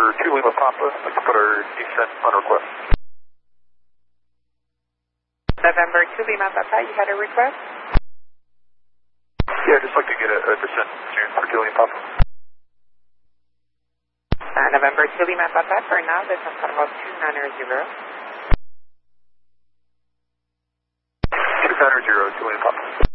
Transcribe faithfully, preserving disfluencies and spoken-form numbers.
two Lima Papa, let's put our descent on request. November two Lima Papa, you had a request? Yeah, I'd just like to get a, a descent soon for two Lima Papa. Uh, November two Lima Papa, for now, descent on about two nine zero. two nine zero, two Lima Papa.